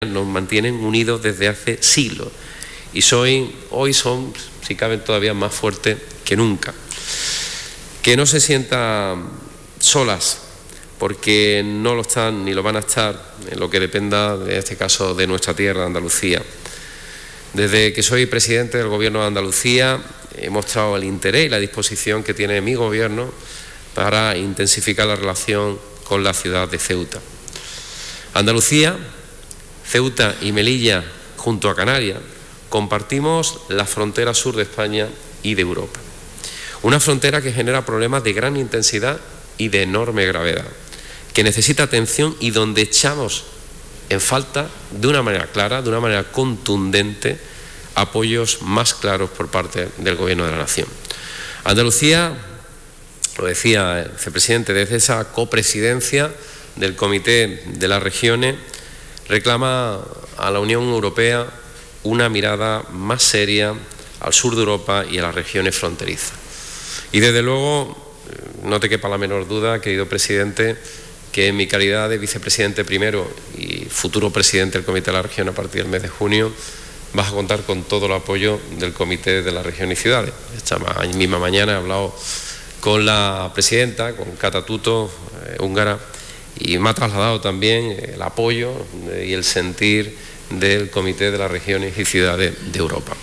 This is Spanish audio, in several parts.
nos mantienen unidos desde hace siglos y hoy son, si caben, todavía más fuertes que nunca. Que no se sientan solas, porque no lo están ni lo van a estar en lo que dependa, en este caso, de nuestra tierra, Andalucía. Desde que soy presidente del Gobierno de Andalucía he mostrado el interés y la disposición que tiene mi Gobierno para intensificar la relación con la ciudad de Ceuta. Andalucía, Ceuta y Melilla, junto a Canarias, compartimos la frontera sur de España y de Europa. Una frontera que genera problemas de gran intensidad y de enorme gravedad, que necesita atención y donde echamos en falta, de una manera clara, de una manera contundente, apoyos más claros por parte del Gobierno de la Nación. Andalucía, lo decía el vicepresidente, desde esa copresidencia del Comité de las Regiones, reclama a la Unión Europea una mirada más seria al sur de Europa y a las regiones fronterizas. Y desde luego, no te quepa la menor duda, querido presidente, que en mi calidad de vicepresidente primero y futuro presidente del Comité de la Región a partir del mes de junio, vas a contar con todo el apoyo del Comité de la Región y Ciudades. Esta misma mañana he hablado con la presidenta, con Kata Tuto, húngara, y me ha trasladado también el apoyo y el sentir del Comité de las Regiones y Ciudades de Europa.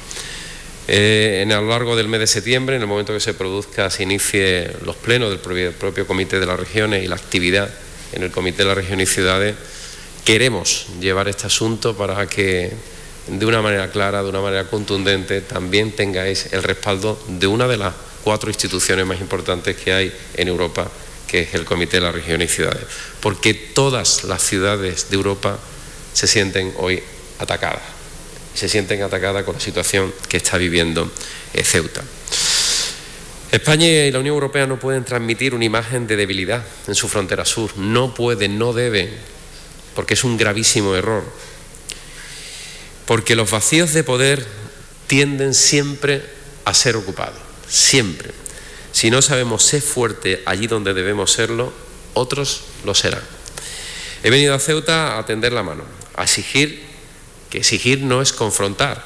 A lo largo del mes de septiembre, en el momento que se inicie los plenos del propio Comité de las Regiones y la actividad en el Comité de las Regiones y Ciudades, queremos llevar este asunto para que de una manera clara, de una manera contundente, también tengáis el respaldo de una de las 4 instituciones más importantes que hay en Europa, que es el Comité de las Regiones y Ciudades. Porque todas las ciudades de Europa se sienten hoy atacadas. Se sienten atacadas con la situación que está viviendo Ceuta. España y la Unión Europea no pueden transmitir una imagen de debilidad en su frontera sur. No pueden, no deben, porque es un gravísimo error. Porque los vacíos de poder tienden siempre a ser ocupados, siempre. Si no sabemos ser fuertes allí donde debemos serlo, otros lo serán. He venido a Ceuta a tender la mano, a exigir, que exigir no es confrontar,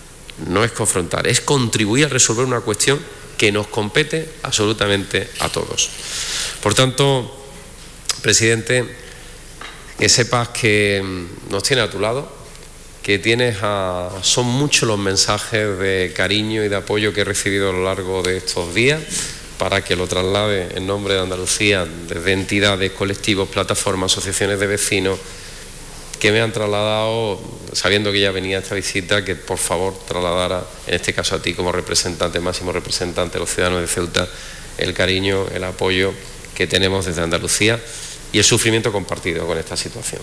es contribuir a resolver una cuestión que nos compete absolutamente a todos. Por tanto, presidente, que sepas que nos tiene a tu lado, que son muchos los mensajes de cariño y de apoyo que he recibido a lo largo de estos días para que lo traslade en nombre de Andalucía desde entidades, colectivos, plataformas, asociaciones de vecinos que me han trasladado, sabiendo que ya venía esta visita, que por favor trasladara, en este caso a ti como representante, máximo representante de los ciudadanos de Ceuta, el cariño, el apoyo que tenemos desde Andalucía y el sufrimiento compartido con esta situación.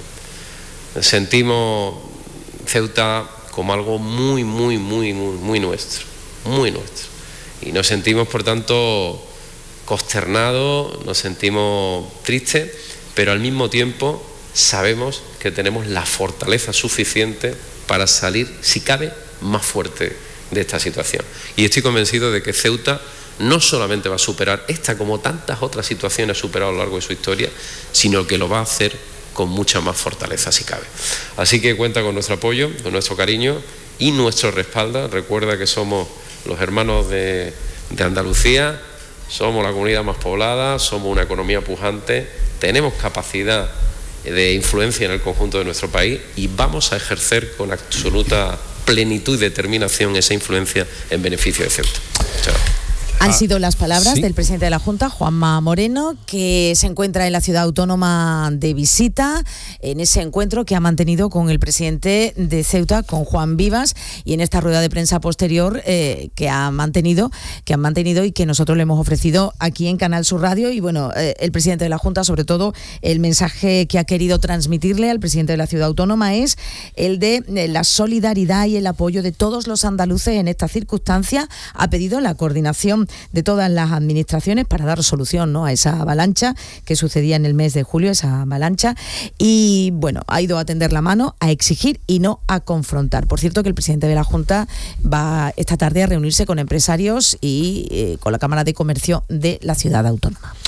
Sentimos Ceuta como algo muy nuestro, muy nuestro. Y nos sentimos, por tanto, consternados, nos sentimos tristes, pero al mismo tiempo sabemos que tenemos la fortaleza suficiente para salir, si cabe, más fuerte de esta situación. Y estoy convencido de que Ceuta no solamente va a superar esta, como tantas otras situaciones ha superado a lo largo de su historia, sino que lo va a hacer con mucha más fortaleza, si cabe. Así que cuenta con nuestro apoyo, con nuestro cariño y nuestro respaldo. Recuerda que somos los hermanos de Andalucía, somos la comunidad más poblada, somos una economía pujante, tenemos capacidad de influencia en el conjunto de nuestro país y vamos a ejercer con absoluta plenitud y determinación esa influencia en beneficio de Ceuta. Muchas gracias. Han sido las palabras del presidente de la Junta, Juanma Moreno, que se encuentra en la ciudad autónoma de visita, en ese encuentro que ha mantenido con el presidente de Ceuta, con Juan Vivas, y en esta rueda de prensa posterior que han mantenido y que nosotros le hemos ofrecido aquí en Canal Sur Radio. Y bueno, el presidente de la Junta, sobre todo, el mensaje que ha querido transmitirle al presidente de la ciudad autónoma es el de la solidaridad y el apoyo de todos los andaluces en esta circunstancia. Ha pedido la coordinación de todas las administraciones para dar solución, ¿no?, a esa avalancha que sucedía en el mes de julio, esa avalancha, y bueno, ha ido a tender la mano, a exigir y no a confrontar. Por cierto, que el presidente de la Junta va esta tarde a reunirse con empresarios y con la Cámara de Comercio de la ciudad autónoma.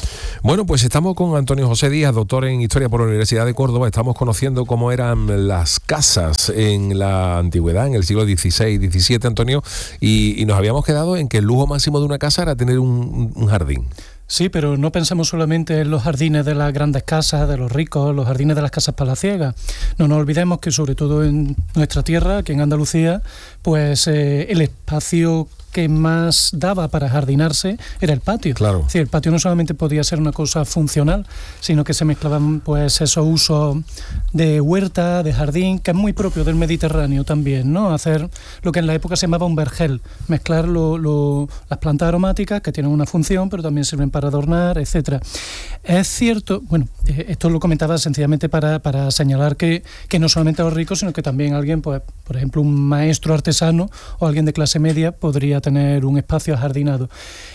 Bueno, pues estamos con Antonio José Díaz, doctor en Historia por la Universidad de Córdoba. Estamos conociendo cómo eran las casas en la antigüedad, en el siglo XVI, XVII, Antonio, y nos habíamos quedado en que el lujo máximo de una casa era tener un jardín. Sí, pero no pensemos solamente en los jardines de las grandes casas, de los ricos, los jardines de las casas palaciegas. No nos olvidemos que sobre todo en nuestra tierra, aquí en Andalucía, pues el espacio que más daba para jardinarse era el patio. Claro. Es decir, el patio no solamente podía ser una cosa funcional, sino que se mezclaban pues esos usos de huerta, de jardín, que es muy propio del Mediterráneo también, ¿no? Hacer lo que en la época se llamaba un vergel, mezclar las plantas aromáticas que tienen una función, pero también sirven para adornar, etcétera. Es cierto, bueno, esto lo comentaba sencillamente para señalar que no solamente los ricos, sino que también alguien, pues, por ejemplo, un maestro artesano o alguien de clase media podría tener un espacio ajardinado.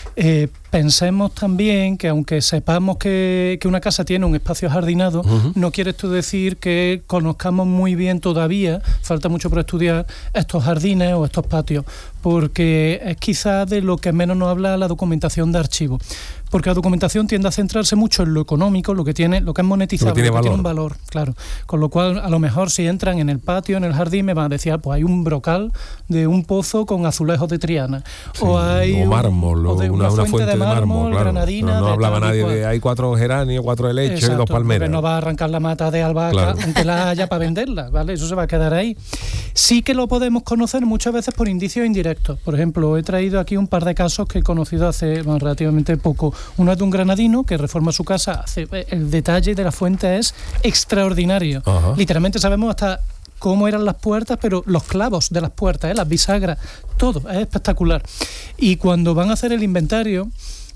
Pensemos también que aunque sepamos que una casa tiene un espacio jardinado, no quiere esto decir que conozcamos muy bien todavía, falta mucho por estudiar, estos jardines o estos patios, porque es quizás de lo que menos nos habla la documentación de archivo. Porque la documentación tiende a centrarse mucho en lo económico, lo que es monetizable, lo que tiene un valor, claro. Con lo cual, a lo mejor si entran en el patio, en el jardín, me van a decir, pues hay un brocal de un pozo con azulejos de Triana. Sí, o mármol, o una fuente de mármol, claro. Granadina. No hablaba nadie de, hay 4 geranios, 4 helechos y 2 palmeras. Porque no va a arrancar la mata de albahaca, claro, aunque la haya para venderla, ¿vale? Eso se va a quedar ahí. Sí que lo podemos conocer muchas veces por indicios indirectos. Por ejemplo, he traído aquí un par de casos que he conocido hace relativamente poco. Uno es de un granadino que reforma su casa. El detalle de la fuente es extraordinario. Ajá. Literalmente sabemos hasta cómo eran las puertas, pero los clavos de las puertas, las bisagras, todo, es espectacular. Y cuando van a hacer el inventario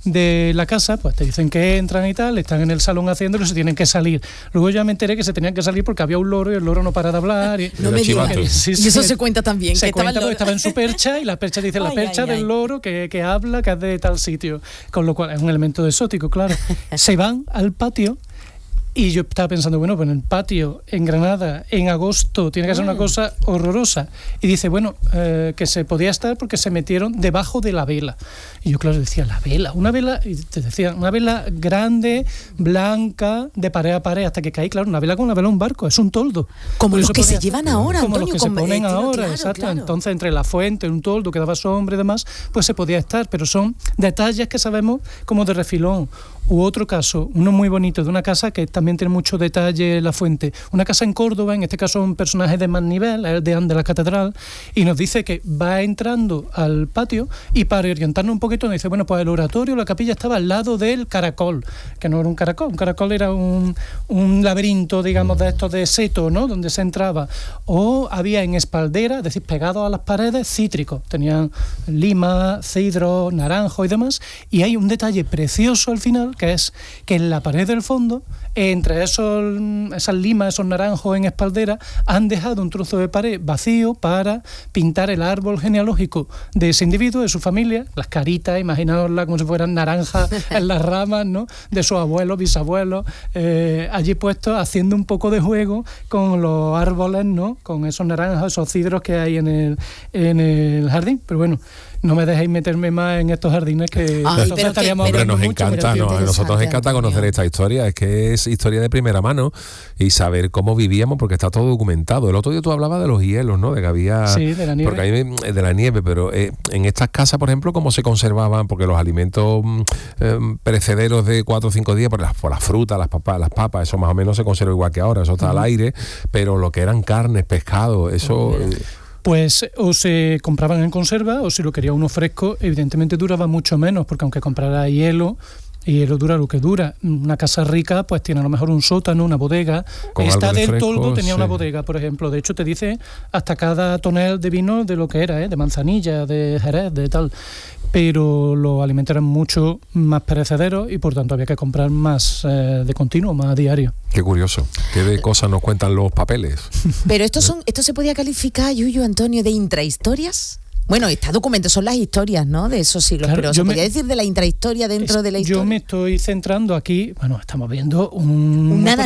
de la casa, pues te dicen que entran y tal, están en el salón haciéndolo y se tienen que salir. Luego ya me enteré que se tenían que salir porque había un loro y el loro no para de hablar. No me digas. Sí, y eso se cuenta también. Se que cuenta porque estaba en su percha y la percha dice la percha del loro que habla, que es de tal sitio. Con lo cual es un elemento exótico, claro. Se van al patio. Y yo estaba pensando, bueno, pues en el patio, en Granada, en agosto, tiene que ser una cosa horrorosa. Y dice, bueno, que se podía estar porque se metieron debajo de la vela. Y yo, claro, decía, la vela, una vela, y te decía, una vela grande, blanca, de pared a pared, hasta que caí, claro, una vela con la vela de un barco, es un toldo. Como los que se llevan ahora, como Antonio. Como los que se ponen ahora, claro, exacto. Claro. Entonces, entre la fuente, un toldo que daba sombra y demás, pues se podía estar, pero son detalles que sabemos como de refilón. U otro caso, uno muy bonito, de una casa que también tiene mucho detalle la fuente. Una casa en Córdoba, en este caso un personaje de más nivel, el de la catedral, y nos dice que va entrando al patio y para orientarnos un poquito nos dice, bueno, pues el oratorio, la capilla estaba al lado del caracol, que no era un caracol era un laberinto, digamos, de estos de seto, ¿no?, donde se entraba. O había en espaldera, es decir, pegados a las paredes, cítricos. Tenían lima, cedro, naranjo y demás, y hay un detalle precioso al final, que es que en la pared del fondo, entre esas limas, esos naranjos en espaldera, han dejado un trozo de pared vacío para pintar el árbol genealógico de ese individuo, de su familia, las caritas, imaginaosla como si fueran naranjas en las ramas, ¿no?, de sus abuelos, bisabuelos, allí puestos, haciendo un poco de juego con los árboles, ¿no?, con esos naranjas, esos cidros que hay en el jardín. Pero bueno, no me dejéis meterme más en estos jardines que estaríamos hablando nos mucho. Encanta, a nosotros nos encanta conocer esta historia, es que es historia de primera mano y saber cómo vivíamos porque está todo documentado. El otro día tú hablabas de los hielos, ¿no?, de que había... Sí, de la nieve. Porque hay de la nieve, pero en estas casas, por ejemplo, ¿cómo se conservaban? Porque los alimentos perecederos de 4 o 5 días, por las frutas, las papas, eso más o menos se conserva igual que ahora, eso está al aire, pero lo que eran carnes, pescado, eso... Pues o se compraban en conserva o si lo quería uno fresco, evidentemente duraba mucho menos, porque aunque comprara hielo, y hielo dura lo que dura. Una casa rica pues tiene a lo mejor un sótano, una bodega. Esta del toldo tenía una bodega, por ejemplo. De hecho te dice hasta cada tonel de vino de lo que era, de manzanilla, de jerez, de tal. Pero los alimentos eran mucho más perecederos y por tanto había que comprar más de continuo, más a diario. Qué curioso, qué de cosas nos cuentan los papeles. Pero esto se podía calificar, Yuyu, Antonio, de intrahistorias. Bueno, está documentado, son las historias, ¿no?, de esos siglos, claro, pero ¿se podría decir de la intrahistoria dentro de la historia? Yo me estoy centrando aquí, bueno, estamos viendo un nada,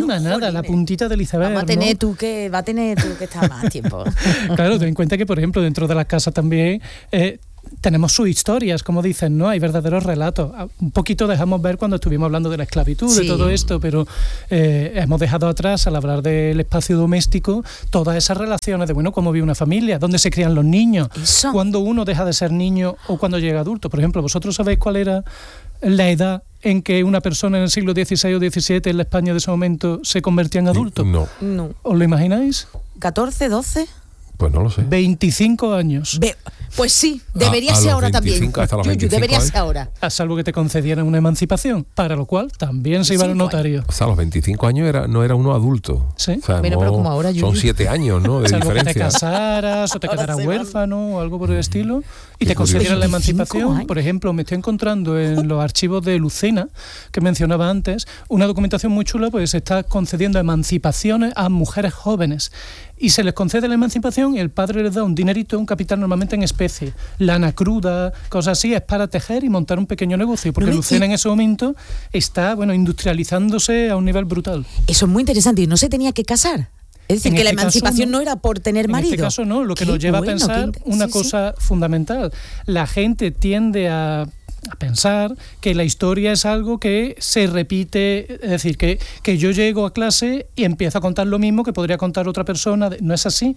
la puntita del iceberg. Va a tener tú que estar más tiempo. Claro, ten en cuenta que, por ejemplo, dentro de las casas también tenemos sus historias, como dicen, ¿no? Hay verdaderos relatos. Un poquito dejamos ver cuando estuvimos hablando de la esclavitud, de todo esto, pero hemos dejado atrás, al hablar del espacio doméstico, todas esas relaciones de, bueno, cómo vive una familia, dónde se crían los niños, cuándo uno deja de ser niño o cuando llega adulto. Por ejemplo, ¿vosotros sabéis cuál era la edad en que una persona en el siglo XVI o XVII en la España de ese momento se convertía en adulto? No. ¿Os lo imagináis? ¿14, 12? Pues no lo sé. 25 años. Pues sí, debería ser ahora también. Hasta los 25 debería ser ahora. A salvo que te concedieran una emancipación, para lo cual también se iba al notario. O sea, a los 25 años no era uno adulto. Sí. O sea, pero como ahora, son 7 años, ¿no? De salvo diferencia. que te casaras o te quedaras huérfano o algo por el estilo y te concedieran la emancipación. Por ejemplo, me estoy encontrando en los archivos de Lucena, que mencionaba antes, una documentación muy chula, pues se está concediendo emancipaciones a mujeres jóvenes. Y se les concede la emancipación y el padre les da un dinerito, un capital normalmente en especie, lana cruda, cosas así, es para tejer y montar un pequeño negocio, porque Lucena en ese momento está, industrializándose a un nivel brutal. Eso es muy interesante, y no se tenía que casar. Es decir, que la emancipación no era por tener marido. En este caso no, lo que nos lleva a pensar una cosa fundamental. La gente tiende a pensar que la historia es algo que se repite, es decir, que yo llego a clase y empiezo a contar lo mismo que podría contar otra persona. No es así.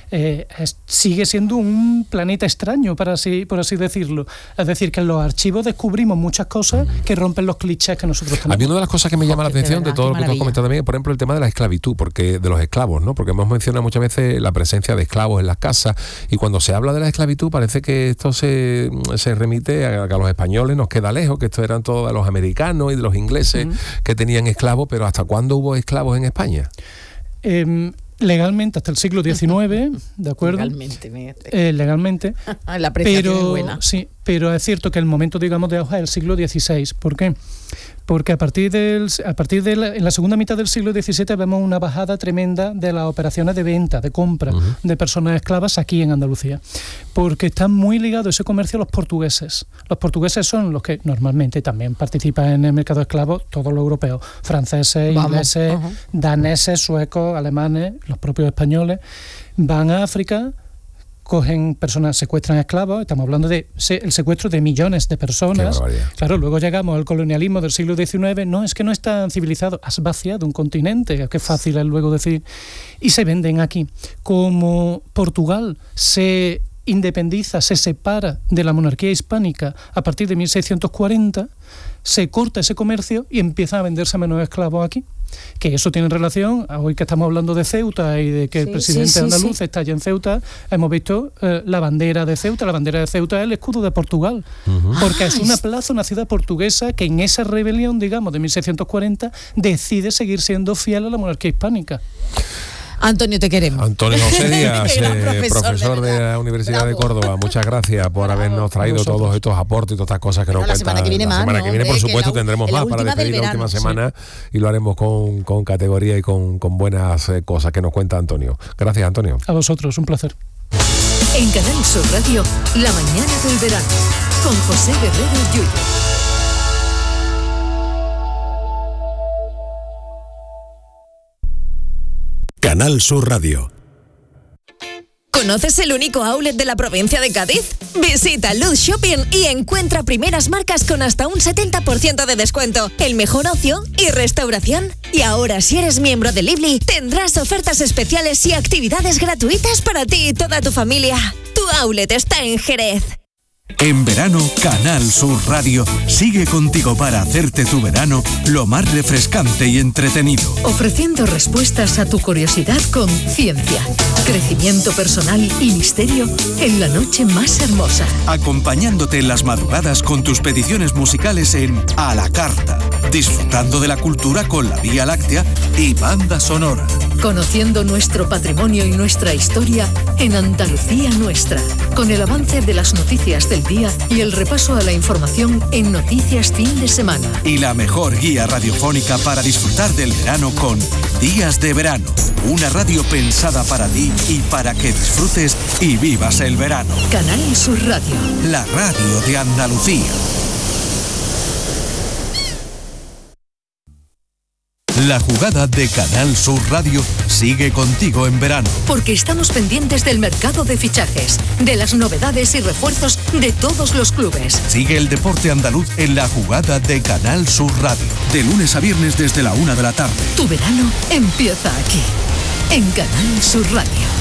Sigue siendo un planeta extraño, por así decirlo. Es decir, que en los archivos descubrimos muchas cosas que rompen los clichés que nosotros tenemos. A mí una de las cosas que me llama la atención de todo lo que tú has comentado también, por ejemplo, el tema de la esclavitud, porque de los esclavos, ¿no? Porque hemos mencionado muchas veces la presencia de esclavos en las casas, y cuando se habla de la esclavitud parece que esto se remite a que a los españoles nos queda lejos, que esto eran todos de los americanos y de los ingleses que tenían esclavos, pero ¿hasta cuándo hubo esclavos en España? Legalmente hasta el siglo XIX, ¿de acuerdo? Legalmente. La apreciación es buena. Sí, pero es cierto que el momento, digamos, de auge es el siglo XVI. ¿Por qué? Porque en la segunda mitad del siglo XVII vemos una bajada tremenda de las operaciones de venta, de compra de personas esclavas aquí en Andalucía, porque está muy ligado ese comercio a los portugueses. Los portugueses son los que normalmente también participan en el mercado de esclavos, todos los europeos, franceses, ingleses, daneses, suecos, alemanes, los propios españoles, van a África, cogen personas, secuestran esclavos, estamos hablando de el secuestro de millones de personas. Claro, luego llegamos al colonialismo del siglo XIX, no, es que no están civilizados, has vaciado un continente, qué fácil es luego decir, y se venden aquí. Como Portugal se independiza, se separa de la monarquía hispánica a partir de 1640, se corta ese comercio y empiezan a venderse menos esclavos aquí. Que eso tiene relación, hoy que estamos hablando de Ceuta y de que el presidente andaluz está allá en Ceuta, hemos visto la bandera de Ceuta. La bandera de Ceuta es el escudo de Portugal, porque es una plaza, una ciudad portuguesa que en esa rebelión, digamos, de 1640, decide seguir siendo fiel a la monarquía hispánica. Antonio, te queremos. Antonio José Díaz, profesor de la Universidad de Córdoba. Muchas gracias por habernos traído todos estos aportes y todas estas cosas que nos cuentan. La semana que viene más. La semana que viene, por supuesto, tendremos más para despedir la última semana y lo haremos con categoría y con buenas cosas que nos cuenta Antonio. Gracias, Antonio. A vosotros, un placer. En Canal Sur Radio, La Mañana del Verano, con José Guerrero Yuyu. Canal Sur Radio. ¿Conoces el único outlet de la provincia de Cádiz? Visita Luz Shopping y encuentra primeras marcas con hasta un 70% de descuento, el mejor ocio y restauración. Y ahora, si eres miembro de Lively, tendrás ofertas especiales y actividades gratuitas para ti y toda tu familia. Tu outlet está en Jerez. En verano, Canal Sur Radio sigue contigo para hacerte tu verano lo más refrescante y entretenido. Ofreciendo respuestas a tu curiosidad con ciencia, crecimiento personal y misterio en la noche más hermosa. Acompañándote en las madrugadas con tus peticiones musicales en A la Carta. Disfrutando de la cultura con la Vía Láctea y banda sonora. Conociendo nuestro patrimonio y nuestra historia en Andalucía Nuestra. Con el avance de las noticias del día y el repaso a la información en Noticias Fin de Semana. Y la mejor guía radiofónica para disfrutar del verano con Días de Verano. Una radio pensada para ti y para que disfrutes y vivas el verano. Canal Sur Radio. La radio de Andalucía. La jugada de Canal Sur Radio sigue contigo en verano. Porque estamos pendientes del mercado de fichajes, de las novedades y refuerzos de todos los clubes. Sigue el deporte andaluz en La jugada de Canal Sur Radio. De lunes a viernes desde la 1 de la tarde. Tu verano empieza aquí, en Canal Sur Radio.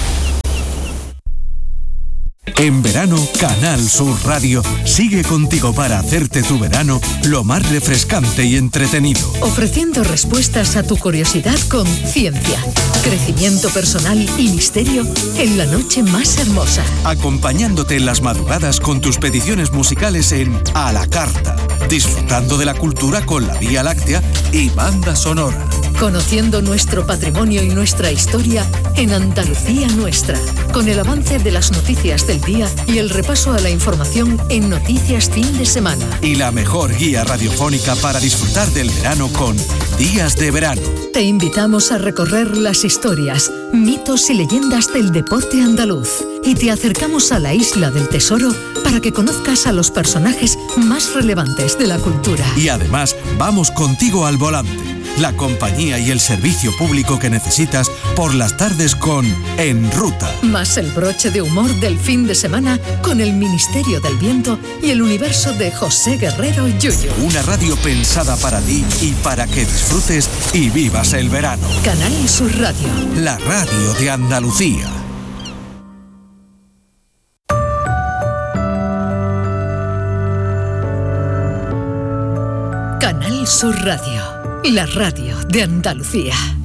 En verano, Canal Sur Radio sigue contigo para hacerte tu verano lo más refrescante y entretenido. Ofreciendo respuestas a tu curiosidad con ciencia, crecimiento personal y misterio en la noche más hermosa. Acompañándote en las madrugadas con tus peticiones musicales en A la Carta. Disfrutando de la cultura con la Vía Láctea y banda sonora. Conociendo nuestro patrimonio y nuestra historia en Andalucía Nuestra, con el avance de las noticias del día y el repaso a la información en Noticias Fin de Semana. Y la mejor guía radiofónica para disfrutar del verano con Días de Verano. Te invitamos a recorrer las historias, mitos y leyendas del deporte andaluz. Y te acercamos a la Isla del Tesoro para que conozcas a los personajes más relevantes de la cultura. Y además, vamos contigo al volante. La compañía y el servicio público que necesitas por las tardes con En Ruta. Más el broche de humor del fin de semana con el Ministerio del Viento y el universo de José Guerrero Yuyu. Una radio pensada para ti y para que disfrutes y vivas el verano. Canal Sur Radio. La radio de Andalucía. Canal Sur Radio. La radio de Andalucía.